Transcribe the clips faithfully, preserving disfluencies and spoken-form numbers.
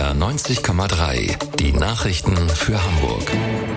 R neunzig Komma drei. Die Nachrichten für Hamburg.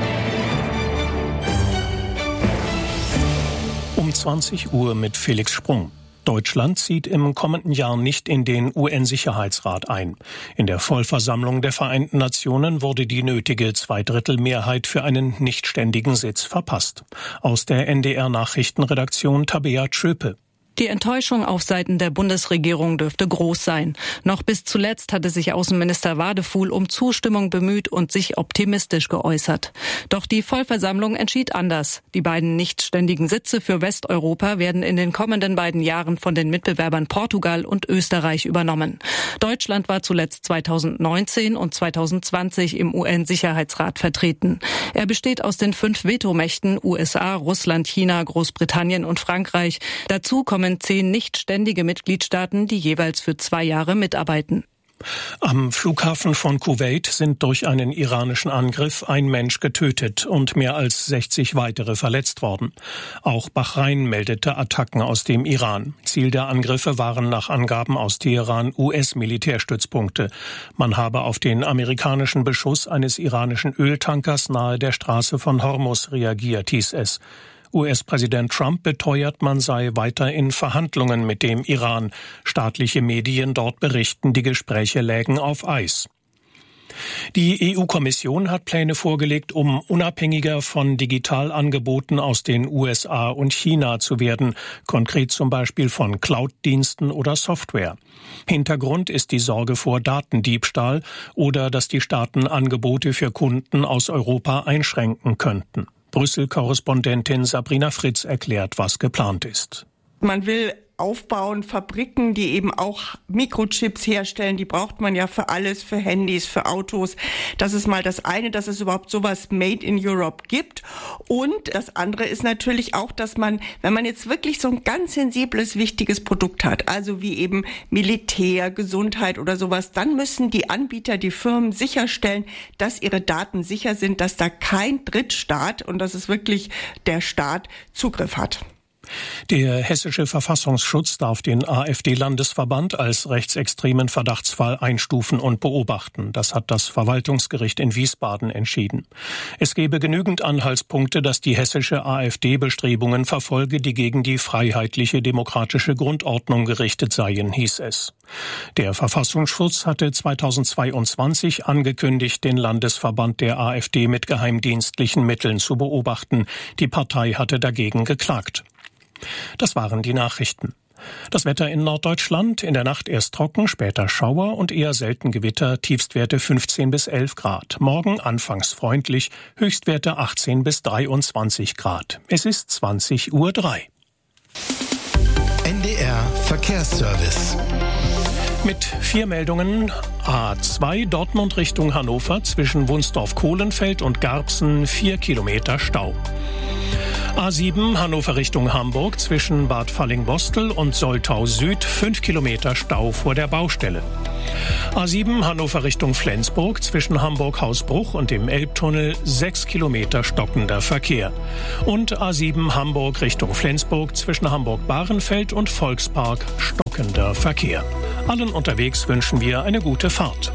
Um zwanzig Uhr mit Felix Sprung. Deutschland zieht im kommenden Jahr nicht in den U N-Sicherheitsrat ein. In der Vollversammlung der Vereinten Nationen wurde die nötige Zweidrittelmehrheit für einen nichtständigen Sitz verpasst. Aus der N D R-Nachrichtenredaktion Tabea Tschöpe. Die Enttäuschung auf Seiten der Bundesregierung dürfte groß sein. Noch bis zuletzt hatte sich Außenminister Wadefuhl um Zustimmung bemüht und sich optimistisch geäußert. Doch die Vollversammlung entschied anders. Die beiden nichtständigen Sitze für Westeuropa werden in den kommenden beiden Jahren von den Mitbewerbern Portugal und Österreich übernommen. Deutschland war zuletzt zweitausendneunzehn und zweitausendzwanzig im U N-Sicherheitsrat vertreten. Er besteht aus den fünf Vetomächten U S A, Russland, China, Großbritannien und Frankreich. Dazu kommen zehn nichtständige Mitgliedstaaten, die jeweils für zwei Jahre mitarbeiten. Am Flughafen von Kuwait sind durch einen iranischen Angriff ein Mensch getötet und mehr als sechzig weitere verletzt worden. Auch Bahrain meldete Attacken aus dem Iran. Ziel der Angriffe waren nach Angaben aus Teheran U S-Militärstützpunkte. Man habe auf den amerikanischen Beschuss eines iranischen Öltankers nahe der Straße von Hormuz reagiert, hieß es. U S-Präsident Trump beteuert, man sei weiter in Verhandlungen mit dem Iran. Staatliche Medien dort berichten, die Gespräche lägen auf Eis. Die E U-Kommission hat Pläne vorgelegt, um unabhängiger von Digitalangeboten aus den U S A und China zu werden, konkret zum Beispiel von Cloud-Diensten oder Software. Hintergrund ist die Sorge vor Datendiebstahl oder dass die Staaten Angebote für Kunden aus Europa einschränken könnten. Brüssel-Korrespondentin Sabrina Fritz erklärt, was geplant ist. Man will aufbauen, Fabriken, die eben auch Mikrochips herstellen, die braucht man ja für alles, für Handys, für Autos. Das ist mal das eine, dass es überhaupt sowas Made in Europe gibt. Und das andere ist natürlich auch, dass man, wenn man jetzt wirklich so ein ganz sensibles, wichtiges Produkt hat, also wie eben Militär, Gesundheit oder sowas, dann müssen die Anbieter, die Firmen sicherstellen, dass ihre Daten sicher sind, dass da kein Drittstaat, und das ist wirklich der Staat, Zugriff hat. Der hessische Verfassungsschutz darf den AfD-Landesverband als rechtsextremen Verdachtsfall einstufen und beobachten. Das hat das Verwaltungsgericht in Wiesbaden entschieden. Es gebe genügend Anhaltspunkte, dass die hessische AfD Bestrebungen verfolge, die gegen die freiheitliche demokratische Grundordnung gerichtet seien, hieß es. Der Verfassungsschutz hatte zweitausendzweiundzwanzig angekündigt, den Landesverband der AfD mit geheimdienstlichen Mitteln zu beobachten. Die Partei hatte dagegen geklagt. Das waren die Nachrichten. Das Wetter in Norddeutschland, in der Nacht erst trocken, später Schauer und eher selten Gewitter, Tiefstwerte fünfzehn bis elf Grad. Morgen anfangs freundlich, Höchstwerte achtzehn bis dreiundzwanzig Grad. Es ist zwanzig Uhr drei. N D R Verkehrsservice. Mit vier Meldungen. A zwei Dortmund Richtung Hannover zwischen Wunsdorf-Kohlenfeld und Garbsen vier Kilometer Stau. A sieben Hannover Richtung Hamburg zwischen Bad Falling-Bostel und Soltau Süd fünf Kilometer Stau vor der Baustelle. A sieben Hannover Richtung Flensburg zwischen Hamburg-Hausbruch und dem Elbtunnel sechs Kilometer stockender Verkehr. Und A sieben Hamburg Richtung Flensburg zwischen Hamburg-Bahrenfeld und Volkspark stockender Verkehr. Allen unterwegs wünschen wir eine gute Fahrt.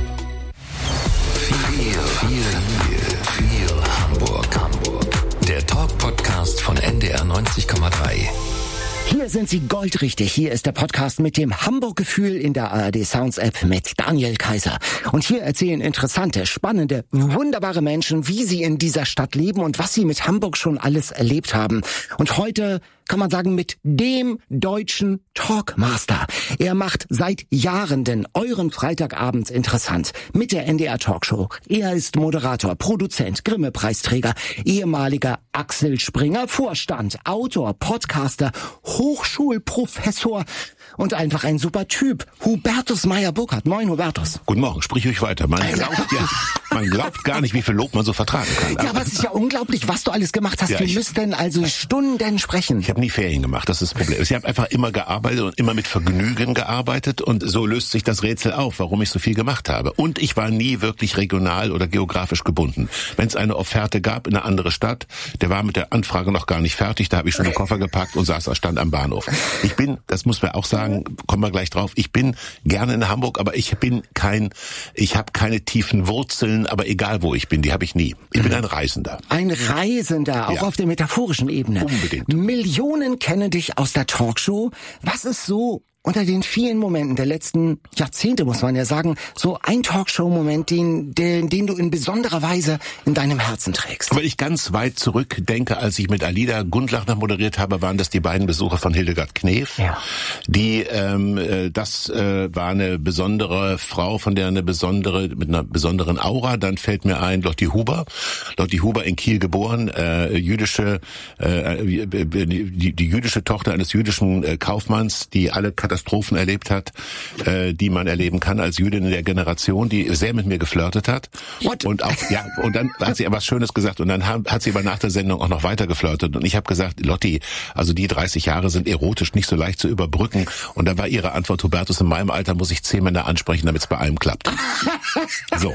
Viel, viel, viel, viel Hamburg, Hamburg. Der Talk-Podcast von N D R neunzig Komma drei. Hier sind Sie goldrichtig. Hier ist der Podcast mit dem Hamburg-Gefühl in der A R D Sounds App mit Daniel Kaiser. Und hier erzählen interessante, spannende, wunderbare Menschen, wie sie in dieser Stadt leben und was sie mit Hamburg schon alles erlebt haben. Und heute kann man sagen, mit dem deutschen Talkmaster. Er macht seit Jahren den euren Freitagabend interessant mit der N D R Talkshow. Er ist Moderator, Produzent, Grimme-Preisträger, ehemaliger Axel Springer Vorstand, Autor, Podcaster, Hochschulprofessor und einfach ein super Typ. Hubertus Meyer-Burkhardt. Moin, Hubertus. Guten Morgen, sprich euch weiter. Man glaubt ja, Man glaubt gar nicht, wie viel Lob man so vertragen kann. Ja, aber es ist ja unglaublich, was du alles gemacht hast. Ja, Wir ich, müssten also Stunden sprechen. Ich habe nie Ferien gemacht, das ist das Problem. Ich habe einfach immer gearbeitet und immer mit Vergnügen gearbeitet und so löst sich das Rätsel auf, warum ich so viel gemacht habe. Und ich war nie wirklich regional oder geografisch gebunden. Wenn es eine Offerte gab in eine andere Stadt, der war mit der Anfrage noch gar nicht fertig, da habe ich schon den Koffer gepackt und saß stand am Bahnhof. Ich bin, das muss man auch sagen, kommen wir gleich drauf, ich bin gerne in Hamburg, aber ich bin kein, ich habe keine tiefen Wurzeln, aber egal wo ich bin, die habe ich nie. Ich bin ein Reisender. Ein Reisender, auch ja. auf der metaphorischen Ebene. Unbedingt. Millionen kennen dich aus der Talkshow. Was ist so unter den vielen Momenten der letzten Jahrzehnte, muss man ja sagen, so ein Talkshow-Moment, den, den, den du in besonderer Weise in deinem Herzen trägst? Weil ich ganz weit zurückdenke, als ich mit Alida Gundlach noch moderiert habe, waren das die beiden Besuche von Hildegard Knef. Ja. Die, ähm, das äh, war eine besondere Frau, von der eine besondere, mit einer besonderen Aura. Dann fällt mir ein Lotti Huber. Lotti Huber in Kiel geboren, äh, jüdische, äh, die, die jüdische Tochter eines jüdischen äh, Kaufmanns, die alle Katastrophen Katastrophen erlebt hat, äh, die man erleben kann als Jüdin in der Generation, die sehr mit mir geflirtet hat. What? Und auch ja, und dann hat sie was Schönes gesagt und dann hat sie aber nach der Sendung auch noch weiter geflirtet und ich habe gesagt, Lotti, also die dreißig Jahre sind erotisch nicht so leicht zu überbrücken und da war ihre Antwort, Hubertus, in meinem Alter muss ich zehn Männer ansprechen, damit es bei einem klappt. So.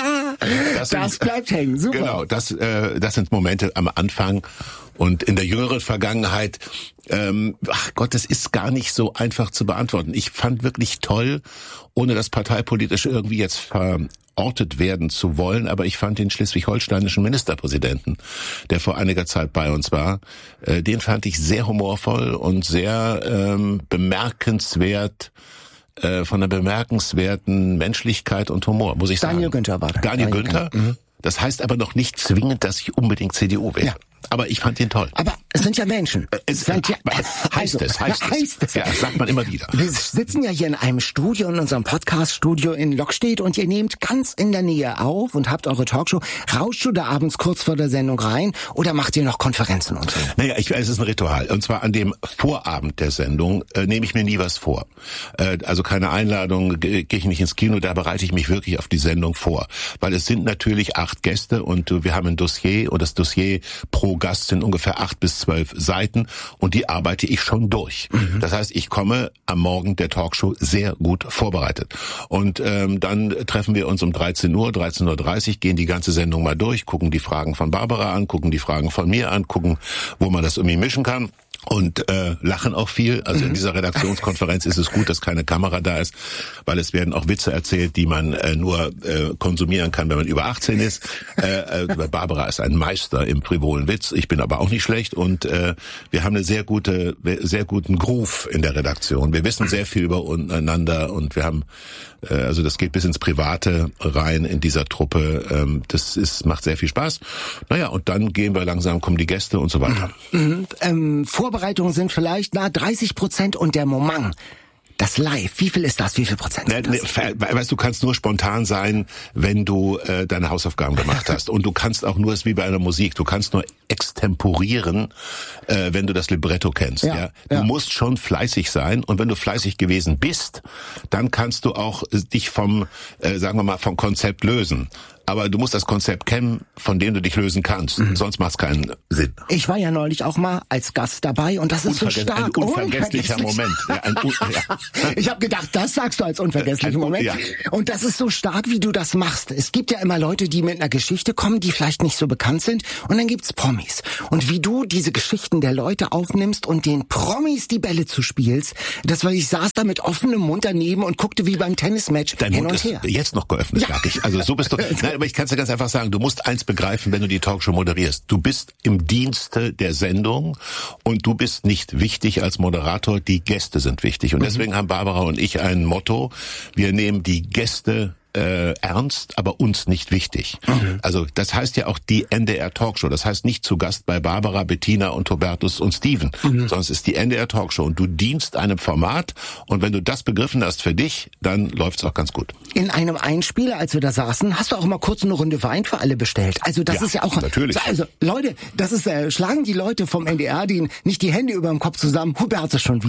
Das, das sind, bleibt hängen, super. Genau, das äh, das sind Momente am Anfang. Und in der jüngeren Vergangenheit, ähm, ach Gott, das ist gar nicht so einfach zu beantworten. Ich fand wirklich toll, ohne das parteipolitisch irgendwie jetzt verortet werden zu wollen, aber ich fand den schleswig-holsteinischen Ministerpräsidenten, der vor einiger Zeit bei uns war, äh, den fand ich sehr humorvoll und sehr ähm, bemerkenswert, äh, von einer bemerkenswerten Menschlichkeit und Humor, muss ich sagen. Daniel Günther war da. Daniel, Daniel Günther. Mhm. Das heißt aber noch nicht zwingend, dass ich unbedingt C D U wäre. Ja. Aber ich fand ihn toll. Aber es sind ja Menschen. Es sind ja, heißt, also, es, heißt, heißt es, es. Ja, das sagt man immer wieder. Wir sitzen ja hier in einem Studio, in unserem Podcast-Studio in Lockstedt und ihr nehmt ganz in der Nähe auf und habt eure Talkshow. Rauscht du da abends kurz vor der Sendung rein oder macht ihr noch Konferenzen und so? Naja, ich, es ist ein Ritual. Und zwar an dem Vorabend der Sendung äh, nehme ich mir nie was vor. Äh, also keine Einladung, gehe ich nicht ins Kino, da bereite ich mich wirklich auf die Sendung vor. Weil es sind natürlich acht Gäste und äh, wir haben ein Dossier und das Dossier pro Gast sind ungefähr acht bis zwölf Seiten und die arbeite ich schon durch. Mhm. Das heißt, ich komme am Morgen der Talkshow sehr gut vorbereitet. Und ähm, dann treffen wir uns um dreizehn Uhr, dreizehn Uhr dreißig, gehen die ganze Sendung mal durch, gucken die Fragen von Barbara an, gucken die Fragen von mir an, gucken, wo man das irgendwie mischen kann. Und äh, lachen auch viel. Also in dieser Redaktionskonferenz ist es gut, dass keine Kamera da ist, weil es werden auch Witze erzählt, die man äh, nur äh, konsumieren kann, wenn man über achtzehn ist. Äh, äh, Barbara ist ein Meister im frivolen Witz. Ich bin aber auch nicht schlecht und äh, wir haben eine sehr gute, sehr guten Groove in der Redaktion. Wir wissen sehr viel übereinander und wir haben, äh, also das geht bis ins Private rein in dieser Truppe. Ähm, das ist macht sehr viel Spaß. Naja, und dann gehen wir langsam, kommen die Gäste und so weiter. Mhm. Ähm, Vorbereitungen sind vielleicht nahe dreißig Prozent und der Moment, das Live, wie viel ist das? Wie viel Prozent ist das? Weißt du, kannst nur spontan sein, wenn du äh, deine Hausaufgaben gemacht hast. Und du kannst auch nur, es ist wie bei einer Musik, du kannst nur extemporieren, äh, wenn du das Libretto kennst. Ja, ja? Du ja. musst schon fleißig sein und wenn du fleißig gewesen bist, dann kannst du auch dich vom, äh, sagen wir mal, vom Konzept lösen. Aber du musst das Konzept kennen, von dem du dich lösen kannst. Mhm. Sonst macht es keinen Sinn. Ich war ja neulich auch mal als Gast dabei und das ist so stark. Ein unvergesslicher Unvergesslich. Moment. Ja, ein Un- ja. Ich habe gedacht, das sagst du als unvergesslichen ein, Moment. Ja. Und das ist so stark, wie du das machst. Es gibt ja immer Leute, die mit einer Geschichte kommen, die vielleicht nicht so bekannt sind. Und dann gibt's Promis. Und wie du diese Geschichten der Leute aufnimmst und den Promis die Bälle zuspielst, das war, ich saß da mit offenem Mund daneben und guckte wie beim Tennismatch Dein hin Mund und her. ist jetzt noch geöffnet, ja. Sag ich. Also so bist du. Nein, aber ich kann es dir ganz einfach sagen, du musst eins begreifen, wenn du die Talkshow moderierst. Du bist im Dienste der Sendung und du bist nicht wichtig als Moderator, die Gäste sind wichtig. Und mhm. deswegen haben Barbara und ich ein Motto, wir nehmen die Gäste Äh, ernst, aber uns nicht wichtig. Mhm. Also das heißt ja auch die N D R Talkshow. Das heißt nicht zu Gast bei Barbara, Bettina und Hubertus und Steven, mhm. sondern es ist die N D R Talkshow und du dienst einem Format und wenn du das begriffen hast für dich, dann läuft's auch ganz gut. In einem Einspieler, als wir da saßen, hast du auch mal kurz eine Runde Wein für alle bestellt. Also das ja, ist ja auch... natürlich. Also Leute, das ist, äh, schlagen die Leute vom N D R die nicht die Hände über dem Kopf zusammen. Hubertus schon wieder?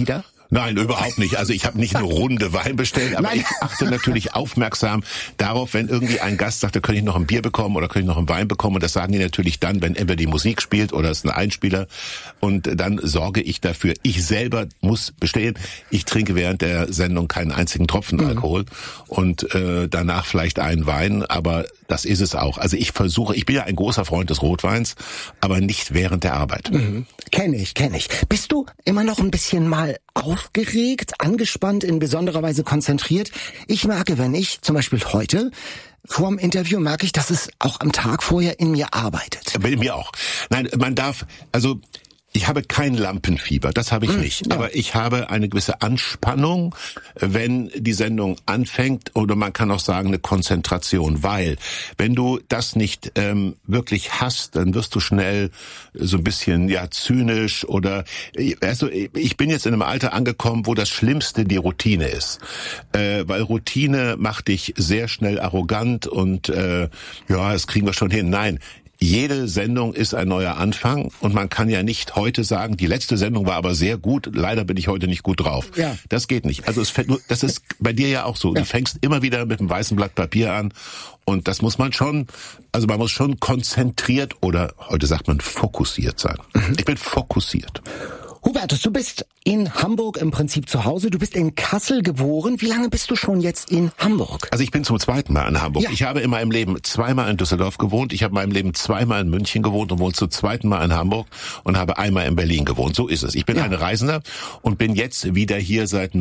Nein, überhaupt nicht. Also ich habe nicht eine Runde Wein bestellt, aber Nein. ich achte natürlich aufmerksam darauf, wenn irgendwie ein Gast sagt, da könnte ich noch ein Bier bekommen oder könnte ich noch einen Wein bekommen. Und das sagen die natürlich dann, wenn entweder die Musik spielt oder es ist ein Einspieler. Und dann sorge ich dafür. Ich selber muss bestellen. Ich trinke während der Sendung keinen einzigen Tropfen mhm. Alkohol und äh, danach vielleicht einen Wein. Aber das ist es auch. Also ich versuche, ich bin ja ein großer Freund des Rotweins, aber nicht während der Arbeit. Mhm. Kenne ich, kenne ich. Bist du immer noch ein bisschen mal aufgeregt, angespannt, in besonderer Weise konzentriert? Ich merke, wenn ich, zum Beispiel heute, vor dem Interview merke ich, dass es auch am Tag vorher in mir arbeitet. Bei mir auch. Nein, man darf, also ich habe kein Lampenfieber, das habe ich hm, nicht. Ja. Aber ich habe eine gewisse Anspannung, wenn die Sendung anfängt, oder man kann auch sagen eine Konzentration, weil wenn du das nicht ähm, wirklich hast, dann wirst du schnell so ein bisschen ja zynisch oder also ich bin jetzt in einem Alter angekommen, wo das Schlimmste die Routine ist, äh, weil Routine macht dich sehr schnell arrogant und äh, ja, das kriegen wir schon hin. Nein. Jede Sendung ist ein neuer Anfang und man kann ja nicht heute sagen, die letzte Sendung war aber sehr gut, leider bin ich heute nicht gut drauf. Ja. Das geht nicht. Also es fällt nur, das ist bei dir ja auch so. Ja. Du fängst immer wieder mit einem weißen Blatt Papier an und das muss man schon, also man muss schon konzentriert oder heute sagt man fokussiert sein. Mhm. Ich bin fokussiert. Hubertus, du bist in Hamburg im Prinzip zu Hause. Du bist in Kassel geboren. Wie lange bist du schon jetzt in Hamburg? Also ich bin zum zweiten Mal in Hamburg. Ja. Ich habe in meinem Leben zweimal in Düsseldorf gewohnt. Ich habe in meinem Leben zweimal in München gewohnt und wohne zum zweiten Mal in Hamburg und habe einmal in Berlin gewohnt. So ist es. Ich bin ja. ein Reisender und bin jetzt wieder hier seit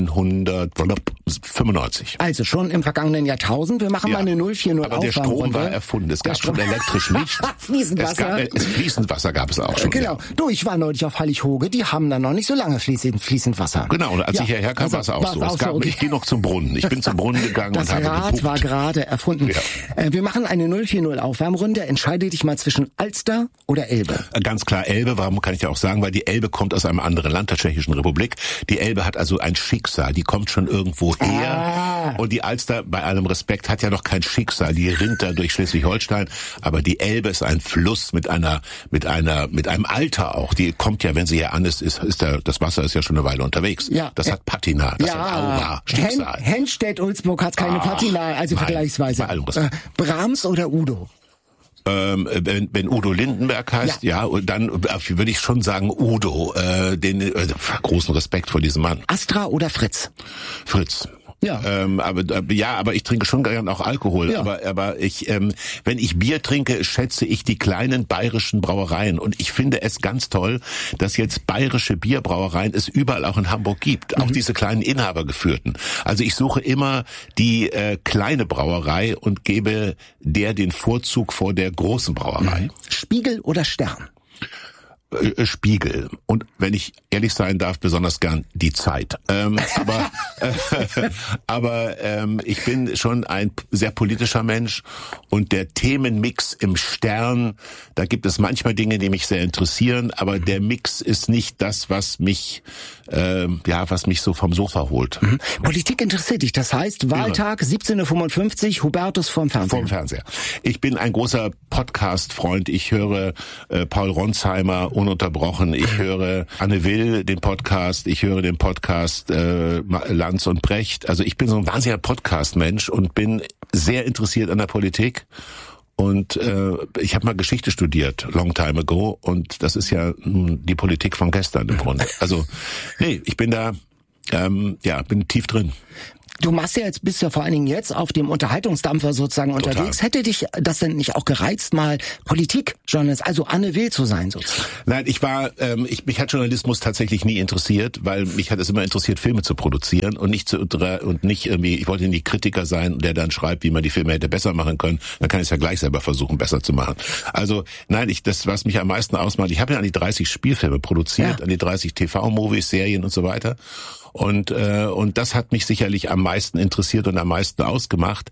neunzehnhundertfünfundneunzig. Also schon im vergangenen Jahrtausend. Wir machen ja. mal eine null vier null Aber der Strom war erfunden. Es gab schon elektrisch Licht. Fließend Wasser. Es gab, es, fließend Wasser gab es auch schon. Genau. Ja. Du, ich war neulich auf Heilighoge. Die haben da noch nicht so lange fließend, fließend Wasser. Genau, und als ja. ich hierher kam, also, war es auch so. Es gab, okay. Ich gehe noch zum Brunnen. Ich bin zum Brunnen gegangen das und habe Rad geguckt. war gerade erfunden. Ja. Äh, wir machen eine null vier null Aufwärmrunde. Entscheide dich mal zwischen Alster oder Elbe. Ganz klar Elbe. Warum kann ich ja auch sagen? Weil die Elbe kommt aus einem anderen Land, der Tschechischen Republik. Die Elbe hat also ein Schicksal. Die kommt schon irgendwo her. Ah. Und die Alster, bei allem Respekt, hat ja noch kein Schicksal. Die rinnt da durch Schleswig-Holstein. Aber die Elbe ist ein Fluss mit einer, mit einer, mit einem Alter auch. Die kommt ja, wenn sie hier an ist, ist, ist der, das Wasser ist ja schon eine Weile unterwegs. Ja. Das hat Patina, das ja. hat Aura, Schicksal. Hen, Henstedt-Ulzburg hat keine Ach, Patina, also nein, vergleichsweise. Äh, Brahms oder Udo? Ähm, wenn, wenn Udo Lindenberg heißt, ja, ja und dann äh, würde ich schon sagen Udo. Äh, den äh, großen Respekt vor diesem Mann. Astra oder Fritz? Fritz. Ja. Ähm, aber ja, aber ich trinke schon gern auch Alkohol. Ja. Aber aber ich, ähm, wenn ich Bier trinke, schätze ich die kleinen bayerischen Brauereien. Und ich finde es ganz toll, dass jetzt bayerische Bierbrauereien es überall auch in Hamburg gibt. Mhm. Auch diese kleinen inhabergeführten. Also ich suche immer die äh, kleine Brauerei und gebe der den Vorzug vor der großen Brauerei. Mhm. Spiegel oder Stern? Spiegel. Und wenn ich ehrlich sein darf, besonders gern die Zeit. Ähm, aber äh, aber ähm, ich bin schon ein sehr politischer Mensch und der Themenmix im Stern, da gibt es manchmal Dinge, die mich sehr interessieren, aber der Mix ist nicht das, was mich äh, ja, was mich so vom Sofa holt. Mhm. Politik interessiert dich, das heißt Wahltag siebzehn Uhr fünfundfünfzig, Hubertus vorm Fernseher. Vorm Fernseher. Ich bin ein großer Podcast-Freund. Ich höre äh, Paul Ronsheimer ununterbrochen. Ich höre Anne Will, den Podcast. Ich höre den Podcast äh, Lanz und Brecht. Also ich bin so ein wahnsinniger Podcast-Mensch und bin sehr interessiert an der Politik. Und äh, ich habe mal Geschichte studiert, long time ago. Und das ist ja mh, die Politik von gestern im Grunde. Also nee, ich bin da, ähm, ja, bin tief drin. Du machst ja jetzt, bist ja vor allen Dingen jetzt auf dem Unterhaltungsdampfer sozusagen Total. unterwegs. Hätte dich das denn nicht auch gereizt, mal Politikjournalist, also Anne Will zu sein sozusagen? Nein, ich war, ähm, ich, mich hat Journalismus tatsächlich nie interessiert, weil mich hat es immer interessiert, Filme zu produzieren und nicht zu und nicht irgendwie, ich wollte nicht Kritiker sein, der dann schreibt, wie man die Filme hätte besser machen können. Dann kann ich es ja gleich selber versuchen, besser zu machen. Also nein, ich das, was mich am meisten ausmacht, ich habe ja an die dreißig Spielfilme produziert, ja. an die dreißig T V-Movies, Serien und so weiter. Und äh, und das hat mich sicherlich am meisten interessiert und am meisten ausgemacht.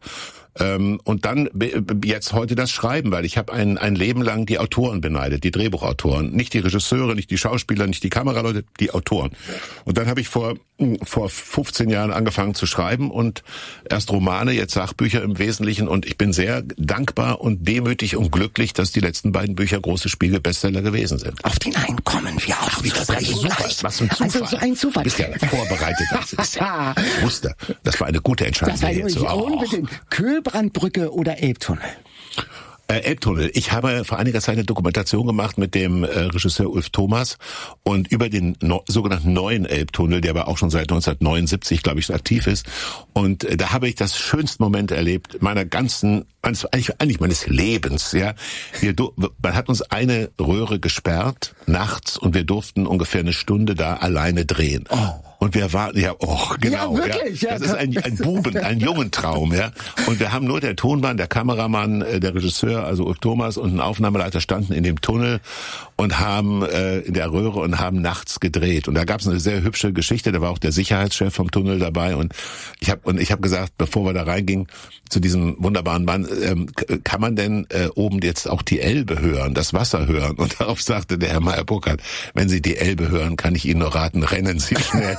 Ähm, und dann jetzt heute das Schreiben, weil ich habe ein, ein Leben lang die Autoren beneidet, die Drehbuchautoren. Nicht die Regisseure, nicht die Schauspieler, nicht die Kameraleute, die Autoren. Und dann habe ich vor vor fünfzehn Jahren angefangen zu schreiben und erst Romane, jetzt Sachbücher im Wesentlichen. Und ich bin sehr dankbar und demütig und glücklich, dass die letzten beiden Bücher große Spiegel-Bestseller gewesen sind. Auf den einen kommen wir auch wieder das ist super. Was für ein Zufall. Also so ein Zufall. Bist ja vorbereitet. Das ist ja, ich wusste, das war eine gute Entscheidung. Das war jetzt so unbedingt. Kühlbrandbrücke oder Elbtunnel? Äh, Elbtunnel. Ich habe vor einiger Zeit eine Dokumentation gemacht mit dem äh, Regisseur Ulf Thomas und über den no, sogenannten neuen Elbtunnel, der aber auch schon seit neunzehnhundertneunundsiebzig, glaube ich, aktiv ist. Und äh, da habe ich das schönste Moment erlebt meiner ganzen, meines, eigentlich, eigentlich meines Lebens. Ja, wir, man hat uns eine Röhre gesperrt nachts und wir durften ungefähr eine Stunde da alleine drehen. Oh. Und wir waren, ja, oh, genau. Ja, wirklich, ja. Das ist ein, ein Buben, ein Jungentraum, ja. Und wir haben nur der Tonmann, der Kameramann, der Regisseur, also Ulf Thomas und ein Aufnahmeleiter standen in dem Tunnel und haben äh, in der Röhre und haben nachts gedreht. Und da gab es eine sehr hübsche Geschichte, da war auch der Sicherheitschef vom Tunnel dabei. Und ich habe und ich habe gesagt, bevor wir da reingingen, zu diesem wunderbaren Mann, ähm, kann man denn äh, oben jetzt auch die Elbe hören, das Wasser hören? Und darauf sagte der Herr Meyer-Burkhardt, wenn Sie die Elbe hören, kann ich Ihnen nur raten, rennen Sie schnell.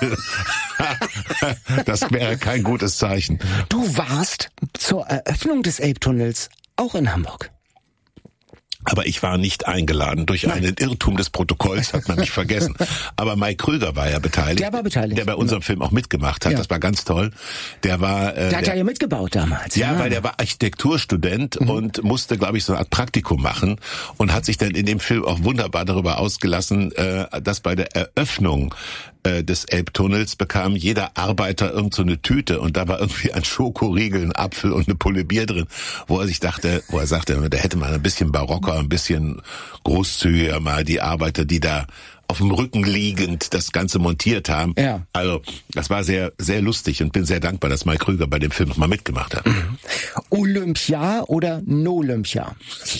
Das wäre kein gutes Zeichen. Du warst zur Eröffnung des Elbtunnels auch in Hamburg. Aber ich war nicht eingeladen. Durch Nein. einen Irrtum des Protokolls hat man mich vergessen. Aber Mike Krüger war ja beteiligt. Der war beteiligt. Der bei unserem ja. Film auch mitgemacht hat. Ja. Das war ganz toll. Der war. Äh, der hat der, ja mitgebaut damals. Ja, ja, weil der war Architekturstudent mhm. und musste, glaube ich, so eine Art Praktikum machen und hat sich dann in dem Film auch wunderbar darüber ausgelassen, äh, dass bei der Eröffnung des Elbtunnels bekam jeder Arbeiter irgend so eine Tüte und da war irgendwie ein Schokoriegel, ein Apfel und eine Pulle Bier drin, wo er sich dachte, wo er sagte, da hätte man ein bisschen barocker, ein bisschen großzügiger mal die Arbeiter, die da auf dem Rücken liegend das Ganze montiert haben. Ja. Also das war sehr, sehr lustig und bin sehr dankbar, dass Mike Krüger bei dem Film nochmal mitgemacht hat. Mhm. Olympia oder No-Olympia?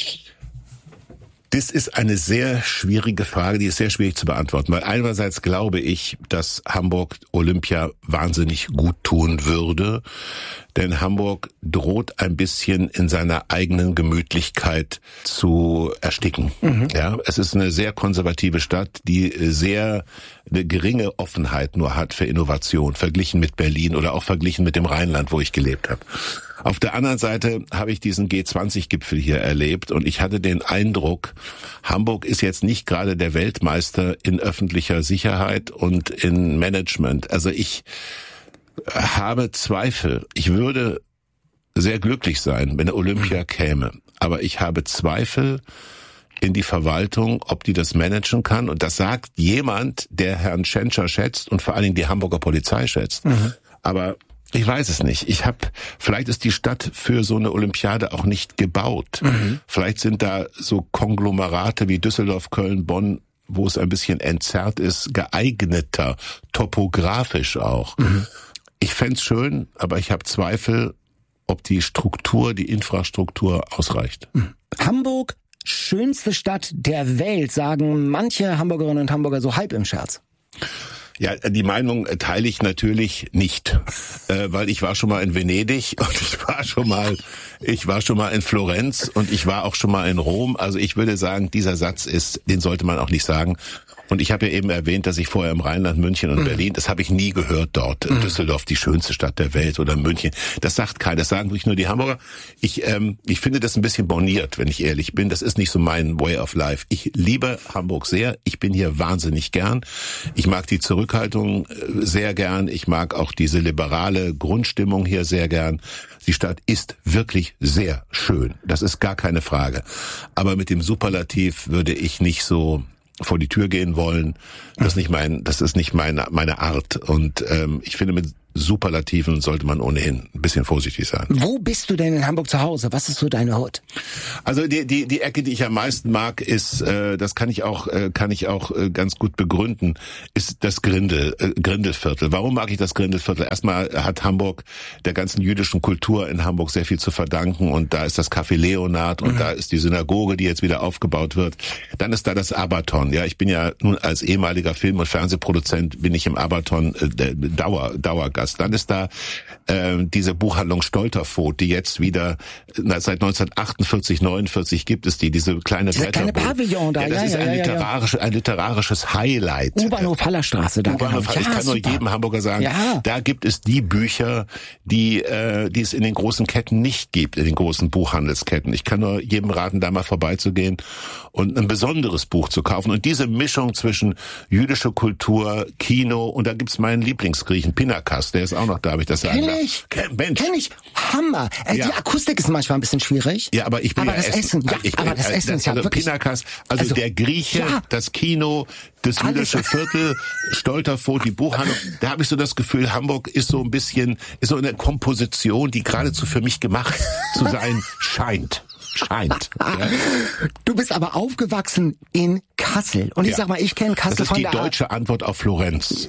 Das ist eine sehr schwierige Frage, die ist sehr schwierig zu beantworten, weil einerseits glaube ich, dass Hamburg Olympia wahnsinnig gut tun würde, denn Hamburg droht ein bisschen in seiner eigenen Gemütlichkeit zu ersticken. Mhm. Ja, es ist eine sehr konservative Stadt, die sehr eine geringe Offenheit nur hat für Innovation, verglichen mit Berlin oder auch verglichen mit dem Rheinland, wo ich gelebt habe. Auf der anderen Seite habe ich diesen G zwanzig Gipfel hier erlebt und ich hatte den Eindruck, Hamburg ist jetzt nicht gerade der Weltmeister in öffentlicher Sicherheit und in Management. Also ich habe Zweifel. Ich würde sehr glücklich sein, wenn Olympia käme, aber ich habe Zweifel in die Verwaltung, ob die das managen kann. Und das sagt jemand, der Herrn Tschentscher schätzt und vor allen Dingen die Hamburger Polizei schätzt. Mhm. Aber ich weiß es nicht. Ich habe, vielleicht ist die Stadt für so eine Olympiade auch nicht gebaut. Mhm. Vielleicht sind da so Konglomerate wie Düsseldorf, Köln, Bonn, wo es ein bisschen entzerrt ist, geeigneter, topografisch auch. Mhm. Ich fänd's schön, aber ich habe Zweifel, ob die Struktur, die Infrastruktur ausreicht. Mhm. Hamburg, schönste Stadt der Welt, sagen manche Hamburgerinnen und Hamburger so halb im Scherz. Ja, die Meinung teile ich natürlich nicht, äh, weil ich war schon mal in Venedig und ich war schon mal, ich war schon mal in Florenz und ich war auch schon mal in Rom. Also ich würde sagen, dieser Satz ist, den sollte man auch nicht sagen. Und ich habe ja eben erwähnt, dass ich vorher im Rheinland, München und mhm. Berlin, das habe ich nie gehört dort. Mhm. Düsseldorf, die schönste Stadt der Welt oder München. Das sagt keiner, das sagen wirklich nur die Hamburger. Ich ähm, ich finde das ein bisschen borniert, wenn ich ehrlich bin. Das ist nicht so mein Way of Life. Ich liebe Hamburg sehr. Ich bin hier wahnsinnig gern. Ich mag die Zurückhaltung sehr gern. Ich mag auch diese liberale Grundstimmung hier sehr gern. Die Stadt ist wirklich sehr schön. Das ist gar keine Frage. Aber mit dem Superlativ würde ich nicht so vor die Tür gehen wollen. Das ist nicht mein, das ist nicht meine meine Art. Und ähm, ich finde, mit Superlativen sollte man ohnehin ein bisschen vorsichtig sein. Wo bist du denn in Hamburg zu Hause? Was ist so deine Hut? Also die die die Ecke, die ich am meisten mag, ist, äh, das kann ich auch äh, kann ich auch äh, ganz gut begründen, ist das Grindel äh, Grindelviertel. Warum mag ich das Grindelviertel? Erstmal hat Hamburg der ganzen jüdischen Kultur in Hamburg sehr viel zu verdanken und da ist das Café Leonard und mhm. da ist die Synagoge, die jetzt wieder aufgebaut wird. Dann ist da das Abaton. Ja, ich bin ja nun als ehemaliger Film- und Fernsehproduzent bin ich im Abaton äh, Dauer Dauergast. Gast. Dann ist da äh, diese Buchhandlung Stolterfoht, die jetzt wieder na, seit neunzehnhundertachtundvierzig, neunundvierzig gibt es die, diese kleine Diese kleine Pavillon da, ja, das ja, ist ja, ein, ja, literarische, ein literarisches Highlight. U-Bahnhof Hallerstraße da. U-Bahnhof, genau. ich Ja, kann nur super. jedem Hamburger sagen, Ja. da gibt es die Bücher, die, äh, die es in den großen Ketten nicht gibt, in den großen Buchhandelsketten. Ich kann nur jedem raten, da mal vorbeizugehen und ein besonderes Buch zu kaufen. Und diese Mischung zwischen jüdische Kultur, Kino, und da gibt's meinen Lieblingsgriechen, Pinakas, der ist auch noch da, habe ich das sagen Kenn darf. ich. Kenn, Mensch. Kenn ich. Hammer. Äh, Ja. Die Akustik ist manchmal ein bisschen schwierig. Ja, aber ich will aber ja das essen. Essen, ja, ich aber das äh, Essen ist ja also wirklich... Pinakas, also, Also, der Grieche, ja. das Kino, das Alles. jüdische Viertel, Stolterfoht, die Buchhandlung. Da habe ich so das Gefühl, Hamburg ist so ein bisschen, ist so eine Komposition, die geradezu für mich gemacht zu sein scheint. Scheint. Ja. Du bist aber aufgewachsen in Kassel. Und ich Ja. sag mal, ich kenne Kassel Das ist von die der... deutsche Antwort auf Florenz.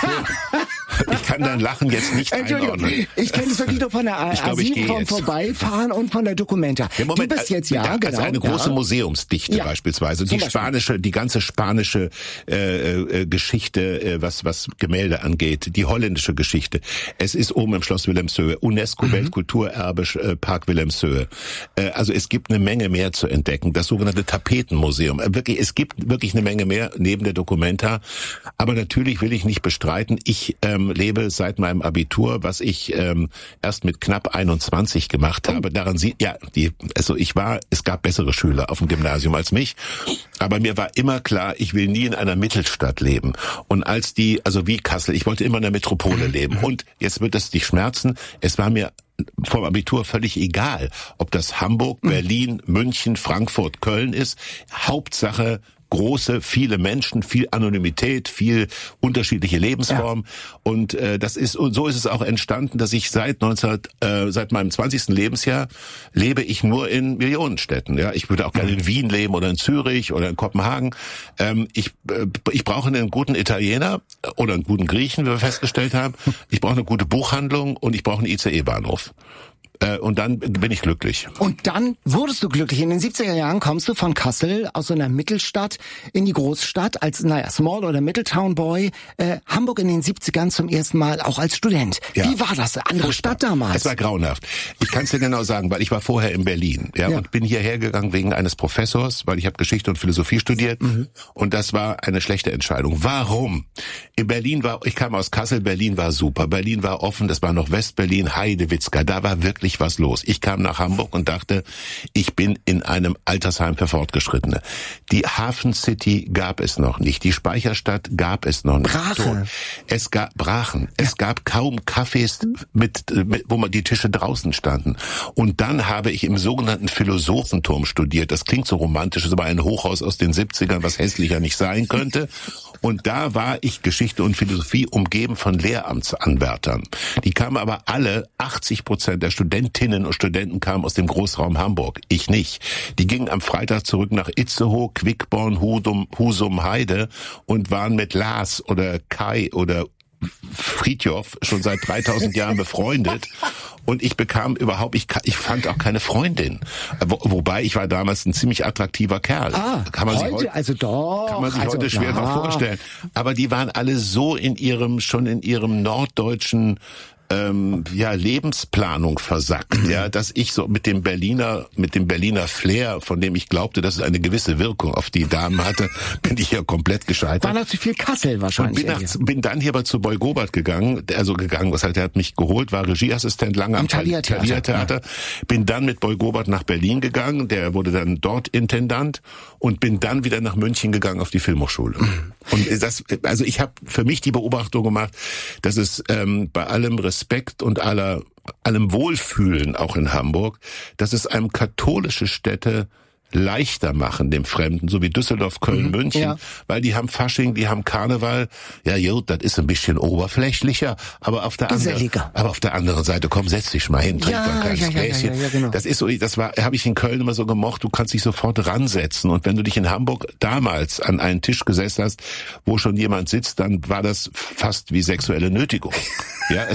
Ich kann dein Lachen jetzt nicht Entschuldigung, einordnen. ich kenne es wirklich nur von der Ich A glaube, ich sieben gehe vom jetzt. Vorbeifahren und von der Documenta. Ja, Moment, du bist jetzt, ja, da, genau. also eine große ja. Museumsdichte Ja, beispielsweise. zum Die Beispiel. spanische, die ganze spanische äh, äh, Geschichte, äh, was was Gemälde angeht, die holländische Geschichte. Es ist oben im Schloss Wilhelmshöhe, UNESCO Mhm. Weltkulturerbe äh, Park Wilhelmshöhe. Äh, also es gibt eine Menge mehr zu entdecken. Das sogenannte Tapetenmuseum. Äh, wirklich, es gibt wirklich eine Menge mehr neben der Documenta. Aber natürlich will ich nicht bestreiten, ich ähm, lebe seit meinem Abitur, was ich ähm, erst mit knapp einundzwanzig gemacht habe. Daran sieht, ja, die, also ich war, es gab bessere Schüler auf dem Gymnasium als mich, aber mir war immer klar, ich will nie in einer Mittelstadt leben. Und als die, also wie Kassel, ich wollte immer in der Metropole leben. Und jetzt wird es dich schmerzen, es war mir vom Abitur völlig egal, ob das Hamburg, Berlin, München, Frankfurt, Köln ist. Hauptsache große, viele Menschen, viel Anonymität, viel unterschiedliche Lebensformen. Ja. Und äh, das ist und so ist es auch entstanden, dass ich seit neunzehn äh, seit meinem zwanzigsten Lebensjahr lebe ich nur in Millionenstädten. Ja, ich würde auch gerne in Wien leben oder in Zürich oder in Kopenhagen. Ähm, ich äh, ich brauche einen guten Italiener oder einen guten Griechen, wie wir festgestellt haben. Ich brauche eine gute Buchhandlung und ich brauche einen I C E-Bahnhof. Und dann bin ich glücklich. Und dann wurdest du glücklich. In den siebziger Jahren kommst du von Kassel aus so einer Mittelstadt in die Großstadt als, naja, Small- oder Middletown-Boy. Äh, Hamburg in den siebzigern zum ersten Mal auch als Student. Ja. Wie war das? Eine andere Furchtbar. Stadt damals? Es war grauenhaft. Ich kann es dir genau sagen, weil ich war vorher in Berlin, ja, Ja. und bin hierher gegangen wegen eines Professors, weil ich habe Geschichte und Philosophie studiert. Mhm. Und das war eine schlechte Entscheidung. Warum? In Berlin war, ich kam aus Kassel, Berlin war super. Berlin war offen, das war noch Westberlin, Heidewitzka, da war wirklich was los. Ich kam nach Hamburg und dachte, ich bin in einem Altersheim für Fortgeschrittene. Die Hafen City gab es noch nicht. Die Speicherstadt gab es noch nicht. Brache. Es gab Brachen. Es ja. gab kaum Cafés, mit, mit, wo man die Tische draußen standen. Und dann habe ich im sogenannten Philosophenturm studiert. Das klingt so romantisch, ist aber ein Hochhaus aus den siebzigern, was hässlicher nicht sein könnte. Und da war ich Geschichte und Philosophie umgeben von Lehramtsanwärtern. Die kamen aber alle, achtzig Prozent der Studentinnen und Studenten kamen aus dem Großraum Hamburg. Ich nicht. Die gingen am Freitag zurück nach Itzehoe, Quickborn, Husum, Husum, Heide und waren mit Lars oder Kai oder Fridtjof schon seit dreitausend Jahren befreundet. Und ich bekam überhaupt, ich, ich fand auch keine Freundin. Wo, wobei ich war damals ein ziemlich attraktiver Kerl. Ah, kann man heute, sich heute, also doch. kann man sich also, heute schwer ja. noch vorstellen. Aber die waren alle so in ihrem, schon in ihrem norddeutschen ähm, ja, Lebensplanung versackt, ja, dass ich so mit dem Berliner, mit dem Berliner Flair, von dem ich glaubte, dass es eine gewisse Wirkung auf die Damen hatte, bin ich ja komplett gescheitert. War noch zu viel Kassel wahrscheinlich. Und bin, nach, bin dann hier aber zu Boy Gobert gegangen, also gegangen, was halt, der hat mich geholt, war Regieassistent lange am Thalia-Theater. Thalia-Theater. Bin dann mit Boy Gobert nach Berlin gegangen, der wurde dann dort Intendant und bin dann wieder nach München gegangen auf die Filmhochschule. Und das, also ich habe für mich die Beobachtung gemacht, dass es ähm, bei allem Respekt und aller allem Wohlfühlen auch in Hamburg, dass es einem katholische Städte leichter machen, dem Fremden, so wie Düsseldorf, Köln, mhm, München, ja. Weil die haben Fasching, die haben Karneval. Ja, gut, das ist ein bisschen oberflächlicher, aber auf der anderen, aber auf der anderen Seite, komm, setz dich mal hin, trink ja, mal ein kleines ja, ja, Gläschen. Ja, ja, ja, genau. Das ist so, das war, habe ich in Köln immer so gemocht. Du kannst dich sofort ransetzen und wenn du dich in Hamburg damals an einen Tisch gesetzt hast, wo schon jemand sitzt, dann war das fast wie sexuelle Nötigung. Ja,